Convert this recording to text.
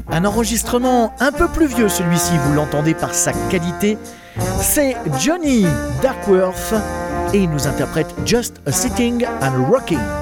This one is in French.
Un enregistrement un peu plus vieux celui-ci, vous l'entendez par sa qualité. C'est Johnny Darkworth et il nous interprète Just a Sitting and Rocking.